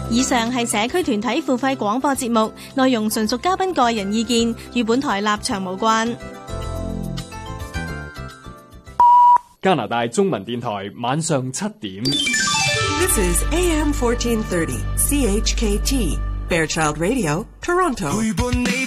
以上係社區團體付費廣播節目，內容純屬嘉賓個人意見，與本台立場無關。 加拿大中文電台晚上7點。 This is AM 1430 CHKT Fairchild Radio, Toronto.